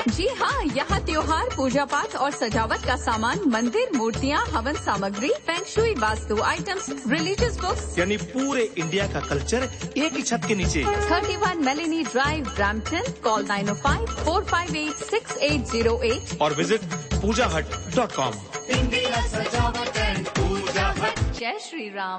जी हाँ, यहाँ त्योहार, पूजा पाठ और सजावट का सामान, मंदिर, मूर्तियाँ, हवन सामग्री, feng shui, vastu items, religious books, यानी पूरे इंडिया का कल्चर एक ही छत के नीचे। 31 मेलेनी ड्राइव, ब्रैम्पटन। कॉल 905-458-6808 और विजिट PoojaHut.com। इंडिया सजावट एंड पूजा हट। जय Shri Ram.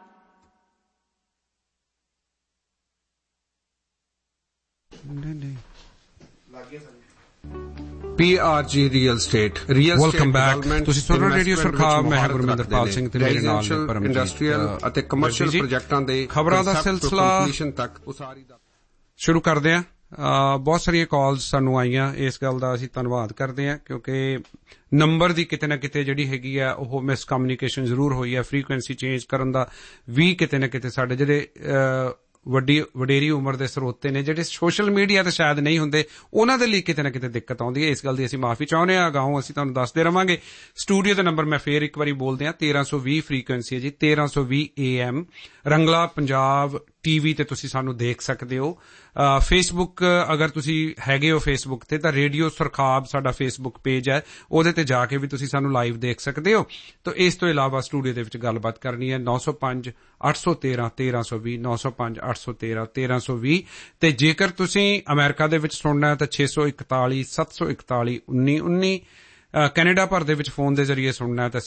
PRG real estate welcome back. ਤੁਸੀਂ ਸੁਣ ਰਹੇ ਰੇਡੀਓ ਸਰਕਾਰ। ਮੈਂ ਗੁਰਮਿੰਦਰਪਾਲ ਸਿੰਘ ਤੇ ਮੇਰੇ ਨਾਲ ਪਰਮਜੀਤ। ਇੰਡਸਟਰੀਅਲ ਅਤੇ ਕਮਰਸ਼ੀਅਲ ਪ੍ਰੋਜੈਕਟਾਂ ਦੇ ਖਬਰਾਂ ਦਾ ਸਿਲਸਿਲਾ ਸ਼ੁਰੂ ਕਰਦੇ ਹਾਂ। ਬਹੁਤ ਸਾਰੀਆਂ ਕਾਲਸ ਸਾਨੂੰ ਆਈਆਂ, ਇਸ ਗੱਲ ਦਾ ਅਸੀਂ ਧੰਨਵਾਦ ਕਰਦੇ ਹਾਂ ਕਿਉਂਕਿ ਨੰਬਰ ਦੀ ਕਿਤੇ ਨਾ ਕਿਤੇ ਜਿਹੜੀ ਹੈਗੀ ਆ ਉਹ ਮਿਸਕਮਿਊਨੀਕੇਸ਼ਨ ਜ਼ਰੂਰ ਹੋਈ ਹੈ। ਫ੍ਰੀਕੁਐਂਸੀ ਚੇਂਜ ਕਰਨ ਦਾ ਵੀ ਕਿਤੇ ਨਾ ਕਿਤੇ ਸਾਡੇ ਜਿਹੜੇ ਵਡੇਰੀ ਉਮਰ ਦੇ ਸਰੋਤੇ ਨੇ ਜਿਹੜੇ ਸੋਸ਼ਲ ਮੀਡੀਆ ਤੇ ਸ਼ਾਇਦ ਨਹੀਂ ਹੁੰਦੇ, ਉਹਨਾਂ ਦੇ ਲਈ ਕਿਤੇ ਨਾ ਕਿਤੇ ਦਿੱਕਤ ਆਉਂਦੀ ਹੈ। ਇਸ ਗੱਲ ਦੀ ਅਸੀਂ ਮਾਫੀ ਚਾਹੁੰਦੇ ਹਾਂ। ਅਗਾਊਂ ਅਸੀਂ ਤੁਹਾਨੂੰ ਦੱਸਦੇ ਰਵਾਂਗੇ। ਸਟੂਡੀਓ ਦਾ ਨੰਬਰ ਮੈਂ ਫੇਰ ਇੱਕ ਵਾਰੀ ਬੋਲਦੇ ਹਾਂ, 1320 ਫ੍ਰੀਕੁਐਂਸੀ ਹੈ ਜੀ, 1320 AM। ਰੰਗਲਾ ਪੰਜਾਬ TV ਤੇ ਤੁਸੀਂ ਸਾਨੂੰ ਦੇਖ ਸਕਦੇ ਹੋ। ਫੇਸਬੁੱਕ ਅਗਰ ਤੁਸੀਂ ਹੈਗੇ ਹੋ ਫੇਸਬੁੱਕ ਤੇ ਤਾਂ ਰੇਡੀਓ ਸਰਖਾਬ ਸਾਡਾ ਫੇਸਬੁੱਕ ਪੇਜ ਹੈ, ਉਹਦੇ ਤੇ ਜਾ ਕੇ ਵੀ ਤੁਸੀਂ ਸਾਨੂੰ ਲਾਈਵ ਦੇਖ ਸਕਦੇ ਹੋ। ਤਾਂ ਇਸ ਤੋਂ ਇਲਾਵਾ ਸਟੂਡੀਓ ਦੇ ਵਿੱਚ ਗੱਲਬਾਤ ਕਰਨੀ ਹੈ 905-813-1320 905-813-1320 ਤੇ ਜੇਕਰ ਤੁਸੀਂ ਅਮਰੀਕਾ ਦੇ ਵਿੱਚ ਸੁਣਨਾ ਹੈ ਤਾਂ 641-741-1919। ਕੈਨੇਡਾ ਭਰ ਦੇ ਵਿੱਚ ਫੋਨ ਦੇ ਜ਼ਰੀਏ ਸੁਣਨਾ ਹੈ ਤਾਂ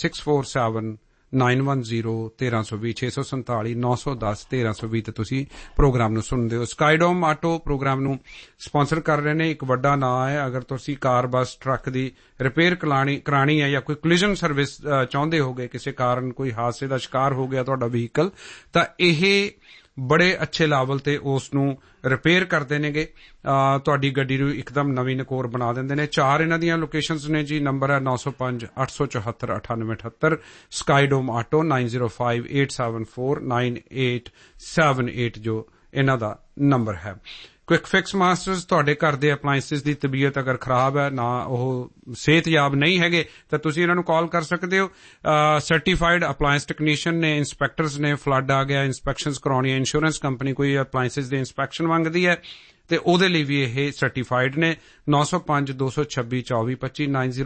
647-910-1320 647-910-1320 ਤੇ ਤੁਸੀਂ ਪ੍ਰੋਗਰਾਮ ਨੂੰ ਸੁਣਦੇ ਹੋ। ਸਕਾਈਡੋਮ ਆਟੋ ਪ੍ਰੋਗਰਾਮ ਨੂੰ ਸਪਾਂਸਰ ਕਰ ਰਹੇ ਨੇ। ਇੱਕ ਵੱਡਾ ਨਾਂ ਹੈ। ਅਗਰ ਤੁਸੀਂ ਕਾਰ, ਬੱਸ, ਟਰੱਕ ਦੀ ਰਿਪੇਅਰ ਕਰਾਣੀ ਹੈ ਜਾਂ ਕੋਈ ਕੋਲਿਜਨ ਸਰਵਿਸ ਚਾਹੁੰਦੇ ਹੋਗੇ, ਕਿਸੇ ਕਾਰਨ ਕੋਈ ਹਾਦਸੇ ਦਾ ਸ਼ਿਕਾਰ ਹੋ ਗਿਆ ਤੁਹਾਡਾ ਵਹੀਕਲ, ਤਾਂ ਇਹ ਬੜੇ ਅੱਛੇ ਲੈਵਲ ਤੇ ਉਸ ਨੂੰ ਰਿਪੇਅਰ ਕਰਦੇ ਨੇਗੇ। ਤੁਹਾਡੀ ਗੱਡੀ ਨੂੰ ਇੱਕਦਮ ਨਵੀਂ ਨਕੋਰ ਬਣਾ ਦਿੰਦੇ ਨੇ। 4 ਇਹਨਾਂ ਦੀਆਂ ਲੋਕੇਸ਼ਨਸ ਨੇ ਜੀ। ਨੰਬਰ ਹੈ 905-874-9878। ਸਕਾਈਡੋਮ ਆਟੋ 9058749878 ਜੋ ਇਹਨਾਂ ਦਾ ਨੰਬਰ ਹੈ। ਕੁਇਕ ਫਿਕਸ ਮਾਸਟਰਸ, ਤੁਹਾਡੇ ਘਰ ਦੇ ਅਪਲਾਇੰਸਿਸ ਦੀ ਤਬੀਅਤ ਅਗਰ ਖਰਾਬ ਹੈ, ਨਾ ਉਹ ਸਿਹਤਯਾਬ ਨਹੀਂ ਹੈਗੇ, ਤਾਂ ਤੁਸੀਂ ਇਹਨਾਂ ਨੂੰ ਕਾਲ ਕਰ ਸਕਦੇ ਹੋ। ਸਰਟੀਫਾਈਡ ਅਪਲਾਇੰਸ ਟੈਕਨੀਸ਼ੀਅਨ ਨੇ, ਇੰਸਪੈਕਟਰਸ ਨੇ। ਫਲੱਡ ਆ ਗਿਆ, ਇੰਸਪੈਕਸ਼ਨਸ ਕਰਾਉਣੀਆਂ, ਇੰਸ਼ੋਰੈਂਸ ਕੰਪਨੀ ਕੋਈ ਅਪਲਾਇੰਸਿਸ ਦੀ ਇੰਸਪੈਕਸ਼ਨ ਮੰਗਦੀ ਹੈ ਤੇ ਉਹਦੇ ਲਈ ਵੀ ਇਹ ਸਰਟੀਫਾਈਡ ਨੇ। 905-226-2425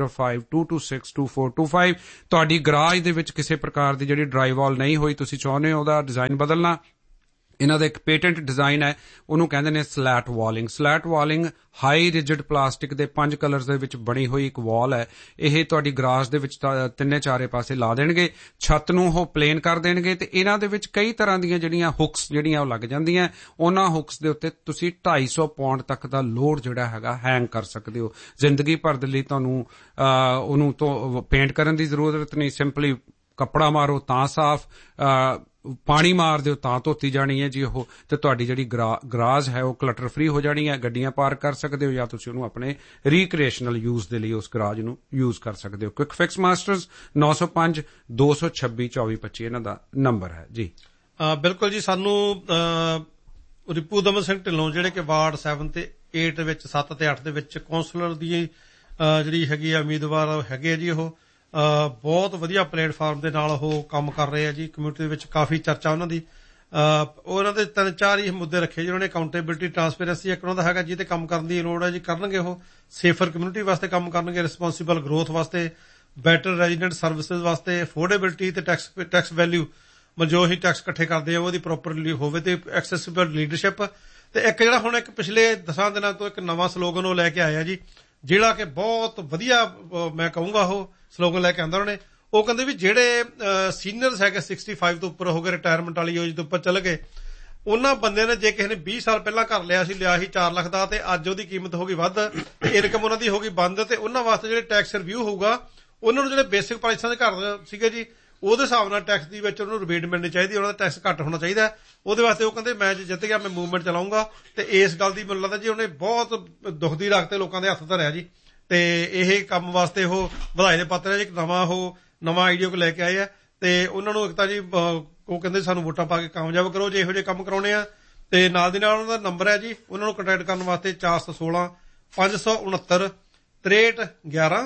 905-226-2425। ਤੁਹਾਡੀ ਗਰਾਜ ਦੇ ਵਿੱਚ ਕਿਸੇ ਪ੍ਰਕਾਰ ਦੀ ਜਿਹੜੀ ਡਰਾਈ ਵਾਲ ਨਹੀਂ ਹੋਈ, ਤੁਸੀਂ ਚਾਹੁੰਦੇ ਹੋ ਉਹਦਾ ਡਿਜ਼ਾਈਨ ਬਦਲਣਾ, ਇਹਨਾਂ ਦਾ ਇੱਕ ਪੇਟੈਂਟ ਡਿਜ਼ਾਈਨ ਹੈ, ਉਹਨੂੰ ਕਹਿੰਦੇ ਨੇ ਸਲੈਟ ਵਾਲਿੰਗ। ਸਲੈਟ ਵਾਲਿੰਗ ਹਾਈ ਰਿਜਿਡ ਪਲਾਸਟਿਕ ਦੇ 5 ਕਲਰਸ ਦੇ ਵਿੱਚ ਬਣੀ ਹੋਈ ਇੱਕ ਵਾਲ ਹੈ। ਇਹ ਤੁਹਾਡੀ ਗਰਾਜ ਦੇ ਵਿੱਚ ਤਿੰਨੇ ਚਾਰੇ ਪਾਸੇ ਲਾ ਦੇਣਗੇ, ਛੱਤ ਨੂੰ ਉਹ ਪਲੇਨ ਕਰ ਦੇਣਗੇ ਤੇ ਇਹਨਾਂ ਦੇ ਵਿੱਚ ਕਈ ਤਰ੍ਹਾਂ ਦੀਆਂ ਜਿਹੜੀਆਂ ਹੁਕਸ ਜਿਹੜੀਆਂ ਉਹ ਲੱਗ ਜਾਂਦੀਆਂ। ਉਹਨਾਂ ਹੁਕਸ ਦੇ ਉੱਤੇ ਤੁਸੀਂ 250 ਪਾਉਂਡ ਤੱਕ ਦਾ ਲੋਡ ਜਿਹੜਾ ਹੈਗਾ ਹੈਂਗ ਕਰ ਸਕਦੇ ਹੋ। ਜ਼ਿੰਦਗੀ ਭਰ ਦੇ ਲਈ ਤੁਹਾਨੂੰ ਉਹਨੂੰ ਤੋਂ ਪੇਂਟ ਕਰਨ ਦੀ ਜ਼ਰੂਰਤ ਨਹੀਂ। ਸਿੰਪਲੀ ਕੱਪੜਾ ਮਾਰੋ ਤਾਂ ਸਾਫ਼, ਪਾਣੀ ਮਾਰ ਦਿਓ ਤਾਂ ਧੋਤੀ ਜਾਣੀ ਹੈ ਜੀ ਉਹ, ਤੇ ਤੁਹਾਡੀ ਜਿਹੜੀ ਗਰਾਜ ਹੈ ਉਹ ਕਲਟਰ ਫ੍ਰੀ ਹੋ ਜਾਣੀ ਹੈ। ਗੱਡੀਆਂ ਪਾਰਕ ਕਰ ਸਕਦੇ ਹੋ ਜਾਂ ਤੁਸੀਂ ਉਹਨੂੰ ਆਪਣੇ ਰੀਕ੍ਰੀਏਸ਼ਨਲ ਯੂਜ਼ ਦੇ ਲਈ ਉਸ ਗਰਾਜ ਨੂੰ ਯੂਜ਼ ਕਰ ਸਕਦੇ ਹੋ। ਕੁਇਕ ਫਿਕਸ ਮਾਸਟਰਸ 905-226-2425 ਇਹਨਾਂ ਦਾ ਨੰਬਰ ਹੈ ਜੀ। ਬਿਲਕੁਲ ਜੀ। ਸਾਨੂੰ ਰਿਪੂ ਦਮਨ ਸਿੰਘ ਢਿੱਲੋਂ ਜਿਹੜੇ ਕਿ ਵਾਰਡ 7 ਤੇ 8 ਵਿੱਚ 7 ਤੇ 8 ਦੇ ਵਿੱਚ ਕੌਂਸਲਰ ਦੀ ਜਿਹੜੀ ਹੈਗੀ ਆ ਉਮੀਦਵਾਰ ਹੈਗੇ ਆ ਜੀ। ਉਹ ਬਹੁਤ ਵਧੀਆ ਪਲੇਟਫਾਰਮ ਦੇ ਨਾਲ ਉਹ ਕੰਮ ਕਰ ਰਹੇ ਆ ਜੀ। ਕਮਿਊਨਿਟੀ ਦੇ ਵਿੱਚ ਕਾਫੀ ਚਰਚਾ ਉਹਨਾਂ ਦੀ। ਉਹਨਾਂ ਦੇ 3-4 ਹੀ ਮੁੱਦੇ ਰੱਖੇ ਜੀ ਉਹਨਾਂ ਨੇ। ਅਕਾਊਂਟੇਬਿਲਿਟੀ, ਟਰਾਂਸਪੇਰੈਂਸੀ ਇੱਕ ਉਹਨਾਂ ਦਾ ਹੈਗਾ ਜਿਹਦੇ ਕੰਮ ਕਰਨ ਦੀ ਲੋੜ ਹੈ ਜੀ। ਕਰਨਗੇ ਉਹ ਸੇਫਰ ਕਮਿਊਨਿਟੀ ਵਾਸਤੇ ਕੰਮ ਕਰਨਗੇ, ਰਿਸਪੌਂਸਿਬਲ ਗਰੋਥ ਵਾਸਤੇ, ਬੈਟਰ ਰੈਜ਼ੀਡੈਂਟ ਸਰਵਿਸਿਜ਼ ਵਾਸਤੇ, ਅਫੋਰਡੇਬਿਲਿਟੀ ਤੇ ਟੈਕਸ ਵੈਲਿਊ, ਜੋ ਹੀ ਟੈਕਸ ਇਕੱਠੇ ਕਰਦੇ ਆ ਉਹਦੀ ਪ੍ਰੋਪਰਲੀ ਹੋਵੇ, ਤੇ ਐਕਸੈਸਿਬਲ ਲੀਡਰਸ਼ਿਪ। ਤੇ ਇੱਕ ਜਿਹੜਾ ਹੁਣ ਇੱਕ ਪਿਛਲੇ 10 ਦਿਨਾਂ ਤੋਂ ਇੱਕ ਨਵਾਂ ਸਲੋਗਨ ਉਹ ਲੈ ਕੇ ਆਇਆ ਜੀ, ਜਿਹੜਾ ਕਿ ਬਹੁਤ ਵਧੀਆ ਮੈਂ ਕਹੂੰਗਾ ਉਹ ਸਲੋਗਨ ਲੈ ਕੇ ਆਂਦਾ ਉਹਨਾਂ ਨੇ। ਉਹ ਕਹਿੰਦੇ ਵੀ ਜਿਹੜੇ ਸੀਨੀਅਰਸ ਹੈਗੇ 65 ਤੋਂ ਉੱਪਰ ਹੋ ਗਏ, ਰਿਟਾਇਰਮੈਂਟ ਵਾਲੀ ਏਜ ਤੋਂ ਉੱਪਰ ਚਲੇ ਗਏ, ਉਹਨਾਂ ਬੰਦਿਆਂ ਨੇ ਜੇ ਕਿਸੇ ਨੇ 20 ਸਾਲ ਪਹਿਲਾਂ ਘਰ ਲਿਆ ਸੀ 4 ਲੱਖ ਦਾ, ਤੇ ਅੱਜ ਉਹਦੀ ਕੀਮਤ ਹੋ ਗਈ ਵੱਧ, ਇਨਕਮ ਉਹਨਾਂ ਦੀ ਹੋ ਗਈ ਬੰਦ, ਤੇ ਉਹਨਾਂ ਵਾਸਤੇ ਜਿਹੜੇ ਟੈਕਸ ਰਿਵਿਊ ਹੋਊਗਾ ਉਹਨਾਂ ਨੂੰ ਜਿਹੜੇ ਬੇਸਿਕ ਪ੍ਰਾਈਸਾਂ ਦੇ ਘਰ ਸੀਗੇ ਜੀ ਉਹਦੇ ਹਿਸਾਬ ਨਾਲ ਟੈਕਸ ਦੀ ਵਿੱਚ ਉਹਨੂੰ ਰਿਬੇਟ ਮਿਲਣੀ ਚਾਹੀਦੀ, ਉਹਨਾਂ ਦਾ ਟੈਕਸ ਘੱਟ ਹੋਣਾ ਚਾਹੀਦਾ। ਉਹਦੇ ਵਾਸਤੇ ਉਹ ਕਹਿੰਦੇ ਮੈਂ ਜੇ ਜਿੱਤ ਗਿਆ ਮੈਂ ਮੂਵਮੈਂਟ ਚਲਾਉਂਗਾ। ਤੇ ਇਸ ਗੱਲ ਦੀ ਮੈਨੂੰ ਲੱਗਦਾ ਜੀ ਉਹਨੇ ਬਹੁਤ ਦੁੱਖ ਦੀ ਰੱਖ ਤੇ ਲੋਕਾਂ ਦੇ ਹੱਥ ਧਰਿਆ ਜੀ। ਤੇ ਇਹ ਕੰਮ ਵਾਸਤੇ ਉਹ ਵਧਾਈ ਦੇ ਪਾਤਰ ਹੈ ਜੀ। ਇੱਕ ਨਵਾਂ ਆਈਡੀਆ ਕੋ ਲੈ ਕੇ ਆਏ ਆ ਤੇ ਉਹਨਾਂ ਨੂੰ ਇੱਕ ਤਾਂ ਜੀ ਉਹ ਕਹਿੰਦੇ ਸਾਨੂੰ ਵੋਟਾਂ ਪਾ ਕੇ ਕਾਮਯਾਬ ਕਰੋ ਜੇ ਇਹੋ ਜਿਹੇ ਕੰਮ ਕਰਾਉਣੇ ਆ। ਤੇ ਨਾਲ ਦੀ ਨਾਲ ਉਹਨਾਂ ਦਾ ਨੰਬਰ ਹੈ ਜੀ, ਉਹਨਾਂ ਨੂੰ ਕੰਟੈਕਟ ਕਰਨ ਵਾਸਤੇ 416-569-6311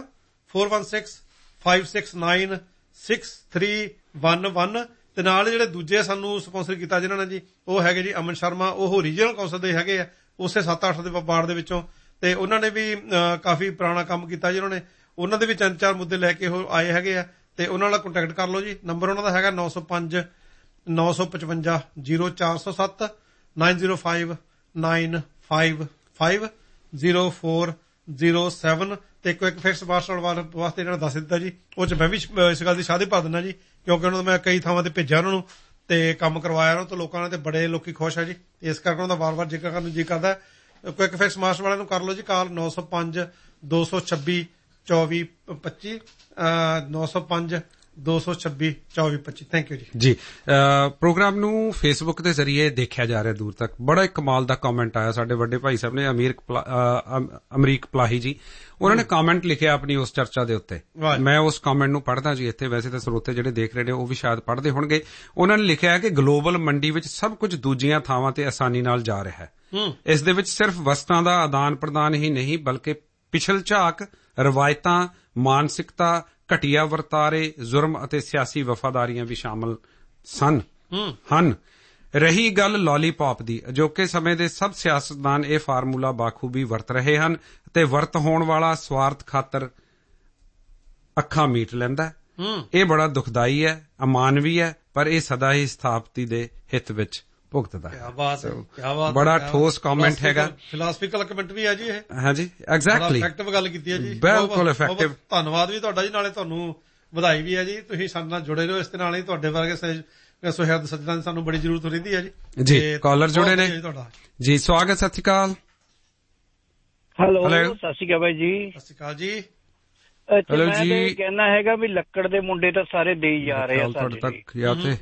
416-569-6311। ਤੇ ਨਾਲ ਜਿਹੜੇ ਦੂਜੇ ਸਾਨੂੰ ਸਪਾਂਸਰ ਕੀਤਾ ਜਿਨ੍ਹਾਂ ਨੇ ਜੀ ਉਹ ਹੈਗੇ ਜੀ ਅਮਨ ਸ਼ਰਮਾ, ਉਹ ਰੀਜਨਲ ਕੌਂਸਲ ਦੇ ਹੈਗੇ ਆ ਉਸੇ 7-8 ਦੇ ਵਾਰਡ ਦੇ ਵਿੱਚੋਂ। ਤੇ ਉਹਨਾਂ ਨੇ ਵੀ ਕਾਫੀ ਪੁਰਾਣਾ ਕੰਮ ਕੀਤਾ ਜੀ। ਉਹਨਾਂ ਦੇ ਵੀ 3-4 ਮੁੱਦੇ ਲੈ ਕੇ ਉਹ ਆਏ ਹੈਗੇ ਆ ਤੇ ਉਹਨਾਂ ਨਾਲ ਕੰਟੈਕਟ ਕਰ ਲਓ ਜੀ। ਨੰਬਰ ਉਹਨਾਂ ਦਾ ਹੈਗਾ 905 955 0407 905 955 0407 ਤੇ ਕੁਇਕ ਫਿਕਸ ਮਾਰਸ਼ਲ ਵਾਸਤੇ ਇਹਨਾਂ ਨੇ ਦੱਸ ਦਿੱਤਾ ਜੀ। ਉਹ ਚ ਮੈਂ ਵੀ ਇਸ ਗੱਲ ਦੀ ਸ਼ਾਹਦੀ ਪਾ ਦਿੰਦਾ ਜੀ, ਕਿਉਂਕਿ ਉਹਨਾਂ ਨੂੰ ਮੈਂ ਕਈ ਥਾਵਾਂ ਤੇ ਭੇਜਿਆ ਉਹਨਾਂ ਨੂੰ ਤੇ ਕੰਮ ਕਰਵਾਇਆ ਉਹਨਾਂ ਤੋਂ ਲੋਕਾਂ ਨੇ ਤੇ ਬੜੇ ਲੋਕੀ ਖੁਸ਼ ਆ ਜੀ। ਇਸ ਕਰਕੇ ਉਹਨਾਂ ਦਾ ਵਾਰ-ਵਾਰ ਜ਼ਿਕਰ ਕਰਨ ਨੂੰ ਜੀ ਕਰਦਾ। ਕੁਇਕ ਫਿਕਸ ਮਾਰਸ਼ਲ ਵਾਲਿਆਂ ਨੂੰ ਕਰ ਲਓ ਜੀ ਕਾਲ 905 226 2425 905 226 2425। ਥੈਂਕ ਯੂ ਜੀ। ਪ੍ਰੋਗਰਾਮ ਨੂੰ ਫੇਸਬੁੱਕ ਦੇ ਜ਼ਰੀਏ ਦੇਖਿਆ ਜਾ ਰਿਹਾ ਦੂਰ ਤੱਕ। ਬੜਾ ਇੱਕ ਕਮਾਲ ਦਾ ਕਮੈਂਟ ਆਇਆ ਸਾਡੇ ਵੱਡੇ ਭਾਈ ਸਾਹਿਬ ਨੇ, ਅਮਰੀਕ ਪਲਾਹੀ ਜੀ। ਉਹਨਾਂ ਨੇ ਕਮੈਂਟ ਲਿਖਿਆ ਆਪਣੀ ਉਸ ਚਰਚਾ ਦੇ ਉੱਤੇ। ਮੈਂ ਉਸ ਕਮੈਂਟ ਨੂੰ ਪੜ੍ਹਦਾ ਜੀ ਇੱਥੇ। ਵੈਸੇ ਤਾਂ ਸਰੋਤੇ ਜਿਹੜੇ ਦੇਖ ਰਹੇ ਨੇ ਉਹ ਵੀ ਸ਼ਾਇਦ ਪੜ੍ਹਦੇ ਹੋਣਗੇ। ਉਹਨਾਂ ਨੇ ਲਿਖਿਆ ਕਿ ਗਲੋਬਲ ਮੰਡੀ ਵਿੱਚ ਸਭ ਕੁਝ ਦੂਜੀਆਂ ਥਾਵਾਂ ਤੇ ਆਸਾਨੀ ਨਾਲ ਜਾ ਰਿਹਾ ਹੈ। ਇਸ ਦੇ ਵਿੱਚ ਸਿਰਫ ਵਸਤਾਂ ਦਾ ਆਦਾਨ ਪ੍ਰਦਾਨ ਹੀ ਨਹੀਂ, ਬਲਕਿ ਪਿਛਲ ਝਾਕ, ਰਵਾਇਤਾਂ, ਮਾਨਸਿਕਤਾ, ਘਟੀਆ ਵਰਤਾਰੇ, ਜ਼ੁਰਮ ਅਤੇ ਸਿਆਸੀ ਵਫਾਦਾਰੀਆਂ ਵੀ ਸ਼ਾਮਲ ਹਨ। ਰਹੀ ਗੱਲ ਲੋਲੀਪੌਪ ਦੀ, ਅਜੋਕੇ ਸਮੇਂ ਦੇ ਸਭ ਸਿਆਸਤਦਾਨ ਇਹ ਫਾਰਮੂਲਾ ਬਾਖੂਬੀ ਵਰਤ ਰਹੇ ਹਨ ਤੇ ਵਰਤ ਹੋਣ ਵਾਲਾ ਸਵਾਰਥ ਖਾਤਰ ਅੱਖਾਂ ਮੀਟ ਲੈਂਦਾ। ਇਹ ਬੜਾ ਦੁਖਦਾਈ ਹੈ, ਅਮਾਨਵੀ ਹੈ, ਪਰ ਇਹ ਸਦਾ ਹੀ ਸਥਾਪਤੀ ਦੇ ਹਿੱਤ ਵਿੱਚ ਭੁਗਤਦਾ ਹੈ। ਬੜਾ ਠੋਸ ਕਮੈਂਟ ਹੈਗਾ, ਫਿਲਾਸਫੀਕਲ ਕਮੈਂਟ ਵੀ ਹੈ ਜੀ ਇਹ। ਹਾਂਜੀ, ਐਗਜ਼ੈਕਟਲੀ ਇਫੈਕਟਿਵ ਗੱਲ ਕੀਤੀ ਹੈ ਜੀ, ਬਿਲਕੁਲ ਇਫੈਕਟਿਵ। ਧੰਨਵਾਦ ਵੀ ਤੁਹਾਡਾ ਜੀ, ਨਾਲੇ ਤੁਹਾਨੂੰ ਵਧਾਈ ਵੀ ਹੈ ਜੀ। ਤੁਸੀਂ ਸਾਡੇ ਨਾਲ ਜੁੜੇ ਰਹੋ। ਇਸ ਦੇ ਨਾਲ ਹੀ ਤੁਹਾਡੇ ਵਰਗੇ ਸੁਹਿਰਦ ਸੱਜਣਾਂ ਦੀ ਸਾਨੂੰ ਬੜੀ ਜ਼ਰੂਰਤ ਰਹਿੰਦੀ ਹੈ ਜੀ। ਕਾਲਰ ਜੁੜੇ ਨੇ ਜੀ, ਸਵਾਗਤ। ਸਤਿ ਸ਼੍ਰੀ ਅਕਾਲ। ਹੈਲੋ, ਸਤਿ ਸ਼੍ਰੀ ਅਕਾਲ ਬਾਈ ਜੀ। ਸਤਿ ਸ਼੍ਰੀ ਅਕਾਲ ਜੀ। ਮੈਂ ਤੇ ਕਹਿਣਾ ਹੈਗਾ ਵੀ ਲੱਕੜ ਦੇ ਮੁੰਡੇ ਤਾਂ ਸਾਰੇ ਦੇਈ ਜਾ ਰਹੇ ਆ ਸਾਡੇ ਤੱਕ।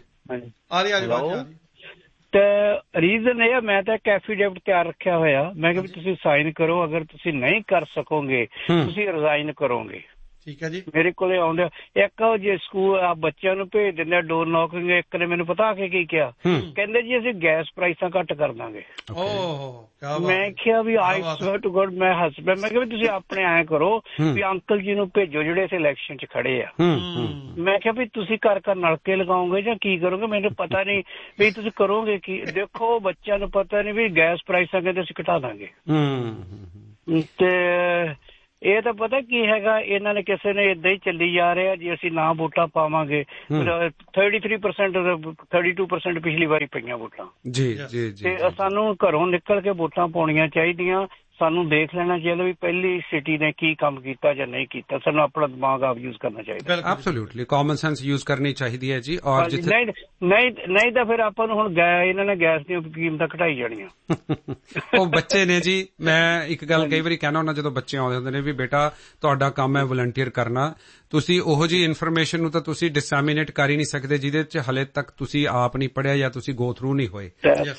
ਤੇ ਰੀਜ਼ਨ ਇਹ ਆ, ਮੈਂ ਤਾਂ ਇੱਕ ਐਫੀਡੇਵਿਟ ਤਿਆਰ ਰੱਖਿਆ ਹੋਇਆ। ਮੈਂ ਕਿਹਾ ਵੀ ਤੁਸੀਂ ਸਾਈਨ ਕਰੋ, ਅਗਰ ਤੁਸੀਂ ਨਹੀਂ ਕਰ ਸਕੋਗੇ ਤੁਸੀਂ ਰਿਜ਼ਾਈਨ ਕਰੋਗੇ। ਠੀਕ ਹੈ ਜੀ। ਮੇਰੇ ਕੋਲੇ ਆਉਂਦੇ ਇੱਕ ਜੇ ਸਕੂਲ ਆ ਬੱਚਿਆਂ ਨੂੰ ਭੇਜ ਦਿੰਦੇ ਡੋਰ ਨੌਕਿੰਗ। ਇੱਕ ਨੇ ਮੈਨੂੰ ਪਤਾ ਕੇ ਕੀ ਕਿਹਾ, ਕਹਿੰਦੇ ਜੀ ਅਸੀਂ ਗੈਸ ਪ੍ਰਾਈਸਾਂ ਘੱਟ ਕਰ ਦਾਂਗੇ। ਮੈਂ ਕਿਹਾ ਵੀ ਆਈ ਸਵੇਅਰ ਟੂ ਗੋਡ, ਮੈਂ ਹਸਬੈਂਡ, ਮੈਂ ਕਿਹਾ ਵੀ ਤੁਸੀਂ ਆਪਣੇ ਐਂ ਕਰੋ ਵੀ ਅੰਕਲ ਜੀ ਨੂੰ ਭੇਜੋ ਜਿਹੜੇ ਇਸ ਇਲੈਕਸ਼ਨ 'ਚ ਖੜੇ ਆ। ਮੈਂ ਕਿਹਾ ਵੀ ਤੁਸੀਂ ਘਰ ਘਰ ਨਲਕੇ ਲਗਾਓਗੇ ਜਾਂ ਕੀ ਕਰੋਗੇ, ਮੈਨੂੰ ਪਤਾ ਨਹੀਂ ਵੀ ਤੁਸੀਂ ਕਰੋਗੇ ਕੀ। ਦੇਖੋ ਬੱਚਿਆਂ ਨੂੰ ਪਤਾ ਨਹੀਂ ਵੀ ਗੈਸ ਪ੍ਰਾਈਸਾਂ ਕਹਿੰਦੇ ਅਸੀਂ ਘਟਾ ਦਾਂਗੇ। ਤੇ ਇਹ ਤਾਂ ਪਤਾ ਕੀ ਹੈਗਾ, ਇਹਨਾਂ ਨੇ ਕਿਸੇ ਨੇ ਏਦਾਂ ਹੀ ਚੱਲੀ ਜਾ ਰਿਹਾ ਜੀ। ਅਸੀਂ ਨਾ ਵੋਟਾਂ ਪਾਵਾਂਗੇ। 33% 32% ਪਿਛਲੀ ਵਾਰੀ ਪਈਆਂ ਵੋਟਾਂ ਜੀ। ਤੇ ਸਾਨੂੰ ਘਰੋਂ ਨਿਕਲ ਕੇ ਵੋਟਾਂ ਪਾਉਣੀਆਂ ਚਾਹੀਦੀਆਂ। ਸਾਨੂੰ ਦੇਖ ਲੈਣਾ ਚਾਹੀਦਾ ਵੀ ਪਹਿਲੀ ਸਿਟੀ ਨੇ ਕੀ ਕੰਮ ਕੀਤਾ ਜਾਂ ਨਹੀਂ ਕੀਤਾ। ਸਾਨੂੰ ਆਪਣਾ ਦਿਮਾਗ ਆਪ ਯੂਜ਼ ਕਰਨਾ ਚਾਹੀਦਾ। ਐਬਸੋਲੂਟਲੀ ਕਾਮਨ ਸੈਂਸ ਯੂਜ਼ ਕਰਨੀ ਚਾਹੀਦੀ ਹੈ ਜੀ। ਔਰ ਨਹੀਂ ਤਾਂ ਫਿਰ ਆਪਾਂ ਨੂੰ ਹੁਣ ਇਹਨਾਂ ਨੇ ਗੈਸ ਦੀਆਂ ਕੀਮਤਾਂ ਘਟਾਈ ਜਾਣੀਆਂ। ਉਹ ਬੱਚੇ ਨੇ ਜੀ। ਮੈਂ ਇੱਕ ਗੱਲ ਕਈ ਵਾਰੀ ਕਹਿਣਾ ਹੁੰਦਾ ਜਦੋਂ ਬੱਚੇ ਆਉਂਦੇ ਹੁੰਦੇ ਨੇ ਵੀ ਬੇਟਾ ਤੁਹਾਡਾ ਕੰਮ ਹੈ ਵਲੰਟੀਅਰ ਕਰਨਾ। ਤੁਸੀਂ ਉਹੋ ਜਿਹੀ ਇਨਫੋਰਮੇਸ਼ਨ ਨੂੰ ਤਾਂ ਤੁਸੀਂ ਡਿਸੈਮੀਨੇਟ ਕਰ ਹੀ ਨਹੀਂ ਸਕਦੇ ਜਿਹਦੇ ਚ ਹਲੇ ਤੱਕ ਤੁਸੀਂ ਆਪ ਨਹੀਂ ਪੜ੍ਹਿਆ ਜਾਂ ਤੁਸੀਂ ਗੋ ਥਰੂ ਨਹੀਂ ਹੋਏ।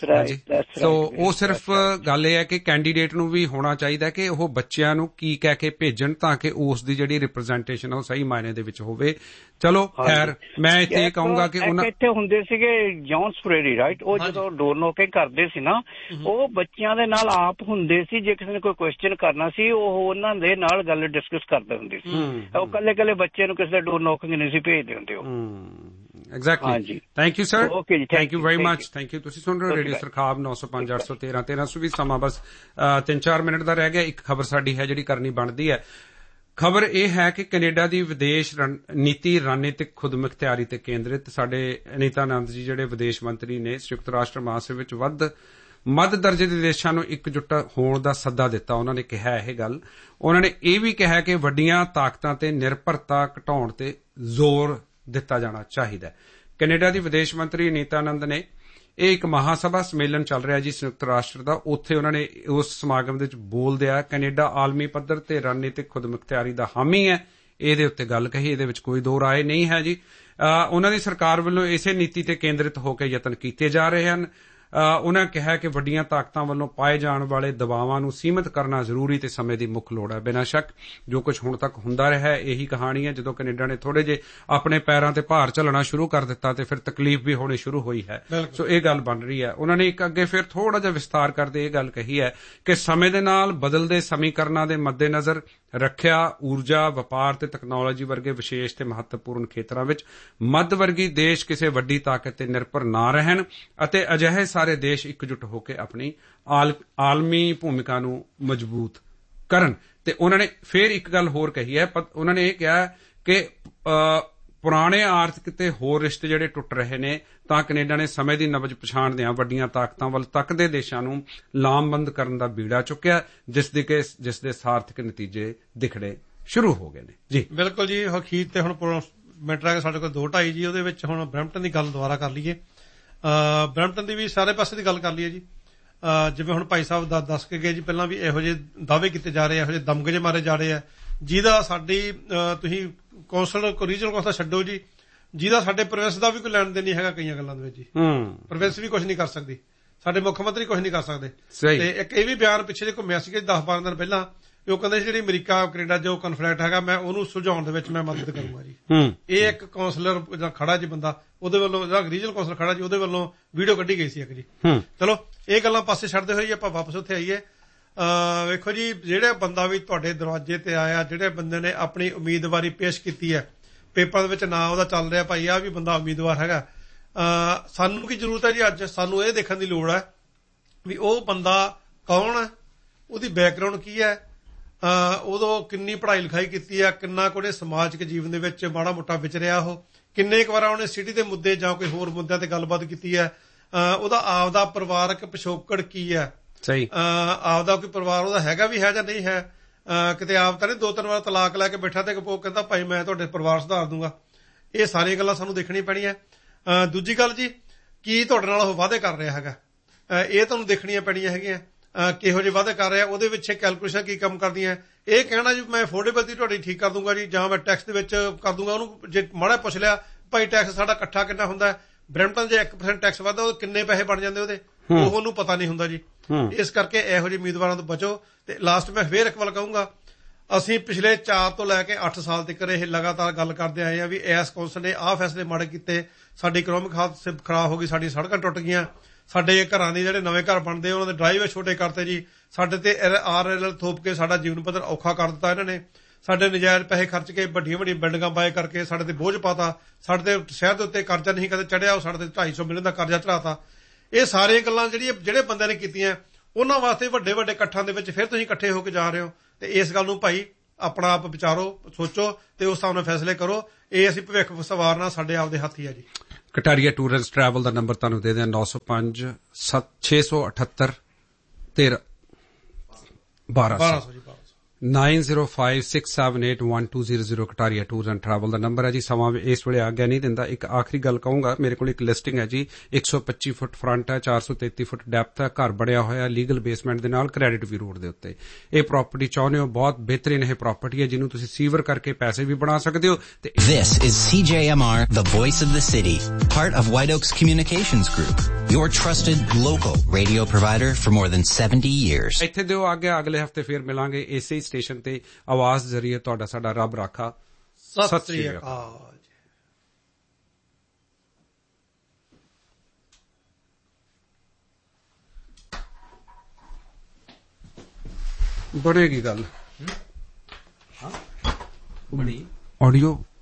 ਸੋ ਉਹ ਸਿਰਫ ਗੱਲ ਇਹ ਹੈ ਕਿ ਕੈਂਡੀਡੇਟ ਨੂੰ ਵੀ ਹੋਣਾ ਚਾਹੀਦਾ ਕਿ ਉਹ ਬੱਚਿਆਂ ਨੂੰ ਕੀ ਕਹਿ ਕੇ ਭੇਜਣ ਤਾਂ ਕਿ ਉਸ ਦੀ ਜਿਹੜੀ ਰਿਪਰੈਜ਼ੈਂਟੇਸ਼ਨ ਉਹ ਸਹੀ ਮਾਇਨੇ ਦੇ ਵਿੱਚ ਹੋਵੇ। ਚਲੋ ਖੈਰ, ਮੈਂ ਇੱਥੇ ਇਹ ਕਹੂੰਗਾ ਕਿ ਇੱਥੇ ਹੁੰਦੇ ਸੀਗੇ ਜੌਨਸ ਪ੍ਰੇਰੀ, ਰਾਈਟ? ਉਹ ਜਦੋਂ ਡੋਰ ਨੌਕਿੰਗ ਕਰਦੇ ਸੀ ਨਾ, ਉਹ ਬੱਚਿਆਂ ਦੇ ਨਾਲ ਆਪ ਹੁੰਦੇ ਸੀ। ਜੇ ਕਿਸੇ ਨੇ ਕੋਈ ਕੁਐਸਚਨ ਕਰਨਾ ਸੀ ਉਹ ਉਹਨਾਂ ਦੇ ਨਾਲ ਗੱਲ ਡਿਸਕਸ ਕਰਦੇ ਹੁੰਦੇ ਸੀ। ਉਹ ਕੱਲੇ ਬੱਚੇ ਨੂੰ ਕਿਸੇ ਦਾ ਡੋਰ ਨੌਕਿੰਗ ਨਹੀਂ ਸੀ ਭੇਜਦੇ ਹੁੰਦੇ ਉਹ। Exactly. Thank you sir, thank you very much. Thank you. ਤੁਸੀਂ ਸੁਣ ਰਹੇ ਹੋ ਰੇਡੀਓ ਸਰਖਾਬ 905 813 1300। ਸਮਾਂ ਬਸ 3-4 ਮਿੰਟ ਦਾ ਰਹਿ ਗਿਆ। ਇੱਕ ਖਬਰ ਸਾਡੀ ਹੈ ਜਿਹੜੀ ਕਰਨੀ ਬਣਦੀ ਹੈ। ਖਬਰ ਇਹ ਹੈ ਕਿ ਕੈਨੇਡਾ ਦੀ ਵਿਦੇਸ਼ ਨੀਤੀ ਰਣਨੀਤਿਕ ਖੁਦਮੁਖਤਿਆਰੀ ਤੇ ਕੇਂਦਰਿਤ। ਸਾਡੇ ਅਨੀਤਾ ਆਨੰਦ ਜੀ ਜਿਹੜੇ ਵਿਦੇਸ਼ ਮੰਤਰੀ ਨੇ, ਸੰਯੁਕਤ ਰਾਸ਼ਟਰ ਮਹਾਸਭਾ ਵਿੱਚ ਮੱਧ ਦਰਜੇ ਦੇ ਦੇਸ਼ਾਂ ਨੂੰ ਇਕਜੁੱਟ ਹੋਣ ਦਾ ਸੱਦਾ ਦਿੱਤਾ। ਉਹਨਾਂ ਨੇ ਕਿਹਾ ਇਹ ਗੱਲ। ਉਹਨਾਂ ਨੇ ਇਹ ਵੀ ਕਿਹਾ ਕਿ ਵੱਡੀਆਂ ਤਾਕਤਾਂ ਤੇ ਨਿਰਭਰਤਾ ਘਟਾਉਣ ਤੇ ਜ਼ੋਰ ਦਿੱਤਾ ਜਾਣਾ ਚਾਹੀਦਾ। ਕੈਨੇਡਾ ਦੀ ਵਿਦੇਸ਼ ਮੰਤਰੀ ਅਨੀਤਾ ਆਨੰਦ ਨੇ ਇਹ ਇੱਕ ਮਹਾਸਭਾ ਸੰਮੇਲਨ ਚੱਲ ਰਿਹਾ ਜੀ ਸੰਯੁਕਤ ਰਾਸ਼ਟਰ ਦਾ। ਉੱਥੇ ਉਹਨਾਂ ਨੇ ਉਸ ਸਮਾਗਮ ਦੇ ਵਿੱਚ ਬੋਲਦਿਆਂ ਕੈਨੇਡਾ ਆਲਮੀ ਪੱਧਰ ਤੇ ਰਣਨੀਤਿਕ ਖੁਦਮੁਖਤਿਆਰੀ ਦਾ ਹਾਮੀ ਹੈ, ਇਹਦੇ ਉੱਤੇ ਗੱਲ ਕਹੀ। ਇਹਦੇ ਵਿੱਚ ਕੋਈ ਦੋ ਰਾਏ ਨਹੀਂ ਹੈ ਜੀ। ਉਹਨਾਂ ਦੀ ਸਰਕਾਰ ਵੱਲੋਂ ਇਸੇ ਨੀਤੀ ਤੇ ਕੇਂਦਰਿਤ ਹੋ ਕੇ ਯਤਨ ਕੀਤੇ ਜਾ ਰਹੇ ਹਨ। ਉਹਨਾਂ ਕਿਹਾ ਕਿ ਵੱਡੀਆਂ ਤਾਕਤਾਂ ਵੱਲੋਂ ਪਾਏ ਜਾਣ ਵਾਲੇ ਦਬਾਵਾਂ ਨੂੰ ਸੀਮਿਤ ਕਰਨਾ ਜ਼ਰੂਰੀ ਤੇ ਸਮੇਂ ਦੀ ਮੁੱਖ ਲੋੜ ਹੈ। ਬਿਨਾਂ ਸ਼ੱਕ ਜੋ ਕੁਝ ਹੁਣ ਤੱਕ ਹੁੰਦਾ ਰਿਹਾ ਇਹੀ ਕਹਾਣੀ ਹੈ। ਜਦੋਂ ਕੈਨੇਡਾ ਨੇ ਥੋੜੇ ਜਿਹੇ ਆਪਣੇ ਪੈਰਾਂ ਤੇ ਭਾਰ ਝੱਲਣਾ ਸ਼ੁਰੂ ਕਰ ਦਿੱਤਾ ਤੇ ਫਿਰ ਤਕਲੀਫ ਵੀ ਹੋਣੀ ਸ਼ੁਰੂ ਹੋਈ ਹੈ। ਸੋ ਇਹ ਗੱਲ ਬਣ ਰਹੀ ਹੈ। ਉਹਨਾਂ ਨੇ ਇੱਕ ਅੱਗੇ ਫਿਰ ਥੋੜਾ ਜਿਹਾ ਵਿਸਤਾਰ ਕਰਦੇ ਇਹ ਗੱਲ ਕਹੀ ਹੈ ਕਿ ਸਮੇਂ ਦੇ ਨਾਲ ਬਦਲਦੇ ਸਮੀਕਰਨਾਂ ਦੇ ਮੱਦੇਨਜ਼ਰ ਰੱਖਿਆ, ਊਰਜਾ, ਵਪਾਰ ਤੇ ਤਕਨਾਲੋਜੀ ਵਰਗੇ ਵਿਸ਼ੇਸ਼ ਤੇ ਮਹੱਤਵਪੂਰਨ ਖੇਤਰਾਂ ਵਿੱਚ ਮੱਧ ਵਰਗੀ ਦੇਸ਼ ਕਿਸੇ ਵੱਡੀ ਤਾਕਤ ਤੇ ਨਿਰਭਰ ਨਾ ਰਹਿਣ ਅਤੇ ਅਜਿਹੇ ਸਾਰੇ ਦੇਸ਼ ਇਕਜੁੱਟ ਹੋ ਕੇ ਆਪਣੀ ਆਲਮੀ ਭੂਮਿਕਾ ਨੂੰ ਮਜ਼ਬੂਤ ਕਰਨ। ਤੇ ਉਹਨਾਂ ਨੇ ਫਿਰ ਇੱਕ ਗੱਲ ਹੋਰ ਕਹੀ ਹੈ, ਉਹਨਾਂ ਨੇ ਇਹ ਕਿਹਾ ਕਿ ਪੁਰਾਣੇ ਆਰਥਿਕ ਤੇ ਹੋਰ ਰਿਸ਼ਤੇ ਜਿਹੜੇ ਟੁੱਟ ਰਹੇ ਨੇ ਤਾਂ ਕੈਨੇਡਾ ਨੇ ਸਮੇਂ ਦੀ ਨਬਜ਼ ਪਛਾਣਦਿਆਂ ਵੱਡੀਆਂ ਤਾਕਤਾਂ ਵੱਲ ਤੱਕਦੇ ਦੇਸ਼ਾਂ ਨੂੰ ਲਾਮਬੰਦ ਕਰਨ ਦਾ ਬੀੜਾ ਚੁੱਕਿਆ, ਜਿਸ ਦੇ ਸਾਰਥਕ ਨਤੀਜੇ ਦਿਖਣੇ ਸ਼ੁਰੂ ਹੋ ਗਏ ਨੇ। ਜੀ ਬਿਲਕੁਲ ਜੀ। ਅਖੀਰ ਤੇ ਹੁਣ ਮਿੰਟ ਰਹਿ ਗਏ ਸਾਡੇ ਕੋਲ 2-2.5 ਜੀ। ਉਹਦੇ ਵਿੱਚ ਹੁਣ ਬਰੈਂਪਟਨ ਦੀ ਗੱਲ ਦੁਬਾਰਾ ਕਰ ਲਈਏ। ਬਰੈਂਪਟਨ ਦੀ ਵੀ ਸਾਰੇ ਪਾਸੇ ਦੀ ਗੱਲ ਕਰ ਲਈਏ ਜੀ। ਜਿਵੇਂ ਹੁਣ ਭਾਈ ਸਾਹਿਬ ਦੱਸ ਕੇ ਗਏ ਜੀ ਪਹਿਲਾਂ ਵੀ ਇਹੋ ਜਿਹੇ ਦਾਅਵੇ ਕੀਤੇ ਜਾ ਰਹੇ ਆ, ਇਹੋ ਜਿਹੇ ਦਮਗਜੇ ਮਾਰੇ ਜਾ ਰਹੇ ਆ, ਜਿਹਦਾ ਸਾਡੀ ਤੁਸੀਂ ਕੌਂਸਲ ਰੀਜਨਲ ਕੌਂਸਲ ਛੱਡੋ ਜੀ, ਜਿਹਦਾ ਸਾਡੇ ਪ੍ਰੋਵਿੰਸ ਦਾ ਵੀ ਕੋਈ ਲੈਣ ਦੇਣ ਨਹੀਂ ਹੈਗਾ ਕਈਆਂ ਗੱਲਾਂ ਦੇ ਵਿੱਚ ਜੀ। ਪ੍ਰੋਵਿੰਸ ਵੀ ਕੁਝ ਨਹੀਂ ਕਰ ਸਕਦੀ, ਸਾਡੇ ਮੁੱਖ ਮੰਤਰੀ ਕੁਝ ਨਹੀਂ ਕਰ ਸਕਦੇ। ਤੇ ਇੱਕ ਇਹ ਵੀ ਬਿਆਨ ਪਿੱਛੇ ਜੇ ਘੁੰਮਿਆ ਸੀ 10-12 ਦਿਨ ਪਹਿਲਾਂ, ਉਹ ਕਹਿੰਦੇ ਜਿਹੜੀ ਅਮਰੀਕਾ ਕੈਨੇਡਾ ਜੋ ਕਨਫਲਿਕਟ ਹੈਗਾ ਮੈਂ ਉਹਨੂੰ ਸੁਲਝਾਉਣ ਦੇ ਵਿੱਚ ਮੈਂ ਮਦਦ ਕਰੂੰਗਾ ਜੀ। ਇਹ ਇੱਕ ਕੌਂਸਲਰ ਜਾਂ ਖੜਾ ਜੀ ਬੰਦਾ ਉਹਦੇ ਵੱਲੋਂ, ਜਾਂ ਰੀਜਨਲ ਕੌਂਸਲਰ ਖੜਾ ਜੀ, ਉਹਦੇ ਵੱਲੋਂ ਵੀਡੀਓ ਕੱਢੀ ਗਈ ਸੀ ਇੱਕ ਜੀ। ਚਲੋ ਇਹ ਗੱਲਾਂ ਪਾਸੇ ਛੱਡਦੇ ਹੋਏ ਆਪਾਂ ਵਾਪਸ ਉੱਥੇ ਆਈਏ। ਵੇਖੋ ਜੀ, ਜਿਹੜੇ ਬੰਦਾ ਵੀ ਤੁਹਾਡੇ ਦਰਵਾਜ਼ੇ ਤੇ ਆਇਆ, ਜਿਹੜੇ ਬੰਦੇ ਨੇ ਆਪਣੀ ਉਮੀਦਵਾਰੀ ਪੇਸ਼ ਕੀਤੀ ਹੈ, ਪੇਪਰ ਦੇ ਵਿੱਚ ਨਾਂ ਉਹਦਾ ਚੱਲ ਰਿਹਾ ਭਾਈ ਆਹ ਵੀ ਬੰਦਾ ਉਮੀਦਵਾਰ ਹੈਗਾ, ਸਾਨੂੰ ਕੀ ਜ਼ਰੂਰਤ ਹੈ ਜੀ? ਅੱਜ ਸਾਨੂੰ ਇਹ ਦੇਖਣ ਦੀ ਲੋੜ ਹੈ ਵੀ ਉਹ ਬੰਦਾ ਕੌਣ ਹੈ, ਉਹਦੀ ਬੈਕਗਰਾਉਂਡ ਕੀ ਹੈ, ਉਦੋਂ ਕਿੰਨੀ ਪੜ੍ਹਾਈ ਲਿਖਾਈ ਕੀਤੀ ਹੈ, ਕਿੰਨਾ ਕੁ ਉਹਨੇ ਸਮਾਜਿਕ ਜੀਵਨ ਦੇ ਵਿੱਚ ਮਾੜਾ ਮੋਟਾ ਵਿਚਰਿਆ, ਉਹ ਕਿੰਨੇ ਕੁ ਵਾਰ ਉਹਨੇ ਸਿਟੀ ਦੇ ਮੁੱਦੇ ਜਾਂ ਕੋਈ ਹੋਰ ਮੁੱਦਿਆਂ ਤੇ ਗੱਲਬਾਤ ਕੀਤੀ ਹੈ, ਉਹਦਾ ਆਪਦਾ ਪਰਿਵਾਰਕ ਪਿਛੋਕੜ ਕੀ ਹੈ, ਆਪਦਾ ਕੋਈ ਪਰਿਵਾਰ ਉਹਦਾ ਹੈਗਾ ਵੀ ਹੈ ਜਾਂ ਨਹੀਂ ਹੈ, ਕਿਤੇ ਆਪ ਤਾਂ ਨਹੀਂ 2-3 ਵਾਰ ਤਲਾਕ ਲੈ ਕੇ ਬੈਠਾ ਤੇ ਉਹ ਕਹਿੰਦਾ ਭਾਈ ਮੈਂ ਤੁਹਾਡੇ ਪਰਿਵਾਰ ਸੁਧਾਰ ਦੂੰਗਾ। ਇਹ ਸਾਰੀਆਂ ਗੱਲਾਂ ਸਾਨੂੰ ਦੇਖਣੀਆਂ ਪੈਣੀਆਂ। ਦੂਜੀ ਗੱਲ ਜੀ, ਕੀ ਤੁਹਾਡੇ ਨਾਲ ਉਹ ਵਾਅਦੇ ਕਰ ਰਿਹਾ ਹੈਗਾ, ਇਹ ਤੁਹਾਨੂੰ ਦੇਖਣੀਆਂ ਪੈਣੀਆਂ ਹੈਗੀਆਂ। ਕਿਹੋ ਜਿਹੇ ਵਾਅਦੇ ਕਰ ਰਿਹਾ, ਉਹਦੇ ਵਿੱਚ ਕੈਲਕੂਲੇਸ਼ਨ ਕੀ ਕੰਮ ਕਰਦੀਆਂ। ਇਹ ਕਹਿਣਾ ਜੀ ਮੈਂ ਅਫੋਰਡੇਬਿਲਟੀ ਤੁਹਾਡੀ ਠੀਕ ਕਰ ਦੂੰਗਾ ਜੀ, ਜਾਂ ਮੈਂ ਟੈਕਸ ਦੇ ਵਿੱਚ ਕਰ ਦੂੰਗਾ, ਉਹਨੂੰ ਜੇ ਮਾੜਾ ਪੁੱਛ ਲਿਆ ਭਾਈ ਟੈਕਸ ਸਾਡਾ ਇਕੱਠਾ ਕਿੰਨਾ ਹੁੰਦਾ, ਬਰੈਂਪਟਨ ਜੇ 1% ਟੈਕਸ ਵੱਧਦਾ ਉਹ ਕਿੰਨੇ ਪੈਸੇ ਬਣ ਜਾਂਦੇ ਉਹਦੇ, ਉਹਨੂੰ ਪਤਾ ਨਹੀਂ ਹੁੰਦਾ ਜੀ। ਇਸ ਕਰਕੇ ਇਹੋ ਜਿਹੇ ਉਮੀਦਵਾਰਾਂ ਤੋਂ ਬਚੋ। ਤੇ ਲਾਸਟ ਮੈਂ ਫੇਰ ਇੱਕ ਵਾਰ ਕਹੂੰਗਾ, ਅਸੀਂ ਪਿਛਲੇ 4 ਤੋਂ ਲੈ ਕੇ 8 ਸਾਲ ਤੱਕ ਇਹ ਲਗਾਤਾਰ ਗੱਲ ਕਰਦੇ ਆਏ ਆ ਵੀ ਇਸ ਕੌਂਸਲ ਨੇ ਆਹ ਫੈਸਲੇ ਮਾੜੇ ਕੀਤੇ, ਸਾਡੀ ਇਕਨੋਮਿਕ ਹਾਲਤ ਖਰਾਬ ਹੋ ਗਈ, ਸਾਡੀ ਸੜਕਾਂ ਟੁੱਟ ਗਈਆਂ, ਸਾਡੇ ਘਰਾਂ ਦੇ ਜਿਹੜੇ ਨਵੇਂ ਘਰ ਬਣਦੇ ਉਹਨਾਂ ਦੇ ਡਰਾਈਵੇ ਛੋਟੇ ਕਰਤੇ ਜੀ, ਸਾਡੇ ਤੇ RLL ਥੋਪ ਕੇ ਸਾਡਾ ਜੀਵਨ ਪੱਧਰ ਔਖਾ ਕਰ ਦਿੱਤਾ ਇਹਨਾਂ ਨੇ, ਸਾਡੇ ਨਜਾਇਜ਼ ਪੈਸੇ ਖਰਚ ਕੇ ਵੱਡੀਆਂ ਬਿਲਡਿੰਗਾਂ ਬਾਏ ਕਰਕੇ ਸਾਡੇ ਤੇ ਬੋਝ ਪਾਤਾ, ਸਾਡੇ ਤੇ ਸ਼ਹਿਰ ਦੇ ਉੱਤੇ ਕਰਜ਼ਾ ਨਹੀਂ ਕਦੇ ਚੜਿਆ, ਉਹ ਸਾਡੇ ਤੇ 250 ਮਿਲੀਅਨ ਦਾ ਕਰਜ਼ਾ ਚੜਾਤਾ। ਇਹ ਸਾਰੀਆਂ ਗੱਲਾਂ ਜਿਹੜੇ ਬੰਦਿਆਂ ਨੇ ਕੀਤੀਆਂ ਉਹਨਾਂ ਵਾਸਤੇ ਵੱਡੇ ਇਕੱਠਾਂ ਦੇ ਵਿੱਚ ਫਿਰ ਤੁਸੀਂ ਇਕੱਠੇ ਹੋ ਕੇ ਜਾ ਰਹੇ ਹੋ। ਤੇ ਇਸ ਗੱਲ ਨੂੰ ਭਾਈ ਆਪਣਾ ਆਪ ਵਿਚਾਰੋ, ਸੋਚੋ ਤੇ ਉਸ ਹਿਸਾਬ ਨਾਲ ਫੈਸਲੇ ਕਰੋ। ਇਹ ਅਸੀਂ ਭਵਿੱਖ ਸਵਾਰਨਾ ਸਾਡੇ ਆਪ ਦੇ ਹੱਥ ਹੀ ਆ ਜੀ। Kataria tour and travel the number ਤੁਹਾਨੂੰ ਦੇ ਦਿਆਂ 905 678 1200 9056781200 Kataria tour and travel the number ਹੈ ਜੀ। ਸਮਾਂ ਇਸ ਵੇਲੇ ਆਗਿਆ ਨਹੀਂ ਦਿੰਦਾ। ਇੱਕ ਆਖਰੀ ਗੱਲ ਕਹੂੰਗਾ, ਮੇਰੇ ਕੋਲ ਇੱਕ ਲਿਸਟਿੰਗ ਹੈ ਜੀ, 125 ਫੁੱਟ ਫਰੰਟ ਹੈ, 433 ਫੁੱਟ ਡੈਪਥ ਹੈ, ਘਰ ਬਣਿਆ ਹੋਇਆ ਲੀਗਲ ਬੇਸਮੈਂਟ ਦੇ ਨਾਲ, ਕ੍ਰੈਡਿਟ ਵੀ ਰੋਡ ਦੇ ਉੱਤੇ। ਇਹ ਪ੍ਰਾਪਰਟੀ ਚਾਹੁੰਦੇ ਹੋ, ਬਹੁਤ ਬਿਹਤਰੀਨ ਇਹ ਪ੍ਰਾਪਰਟੀ ਹੈ ਜਿਹਨੂੰ ਤੁਸੀਂ ਸੀਵਰ ਕਰਕੇ ਪੈਸੇ ਵੀ ਬਣਾ ਸਕਦੇ ਹੋ। This is CJMR, the voice of the city, part of White Oaks Communications Group, your trusted local radio provider for more than 70 years. ਇੱਥੇ ਦਿਓ ਆਗਿਆ, ਅਗਲੇ ਹਫਤੇ ਫੇਰ ਮਿਲਾਂਗੇ ਇਸੇ ਸਟੇਸ਼ਨ ਤੇ ਆਵਾਜ਼ ਜ਼ਰੀਏ। ਤੁਹਾਡਾ ਸਾਡਾ ਰੱਬ ਰਾਖਾ। ਸਤਿ ਸ੍ਰੀ ਅਕਾਲ। ਬਣੇਗੀ ਗੱਲ, ਬਣੀ ਆਡੀਓ